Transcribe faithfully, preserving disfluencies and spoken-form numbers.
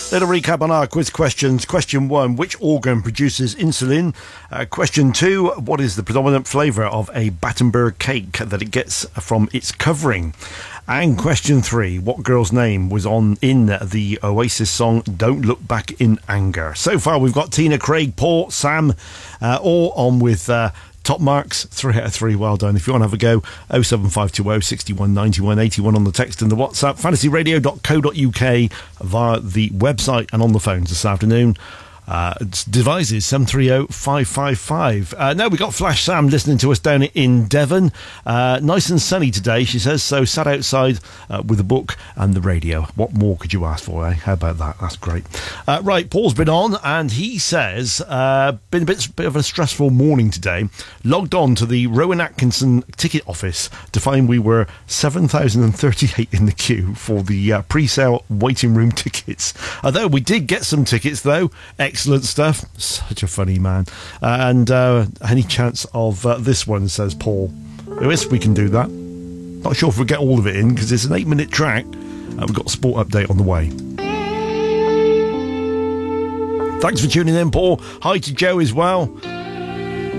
Little recap on our quiz questions. Question one, which organ produces insulin? Uh, question two, what is the predominant flavour of a Battenberg cake that it gets from its covering? And question three, what girl's name was on in the Oasis song Don't Look Back in Anger? So far we've got Tina, Craig, Paul, Sam, uh, all on with uh, top marks, three out of three. Well done. If you want to have a go, oh seven five two oh, six one, nine one, eight one on the text and the WhatsApp, fantasy radio dot co dot uk via the website and on the phones this afternoon. Uh, devices seven three oh, five five five. Uh, now we got Flash Sam listening to us down in Devon. Uh, nice and sunny today, she says. So sat outside uh, with a book and the radio. What more could you ask for, eh? How about that? That's great. Uh, right, Paul's been on and he says, uh, been a bit, bit of a stressful morning today. Logged on to the Rowan Atkinson ticket office to find we were seven thousand thirty-eight in the queue for the uh, pre-sale waiting room tickets. Although we did get some tickets though. Excellent stuff. Such a funny man. Uh, and uh, any chance of uh, this one, says Paul. Yes, we can do that. Not sure if we'll get all of it in because it's an eight minute track. Uh, we've got a sport update on the way. Thanks for tuning in, Paul. Hi to Joe as well.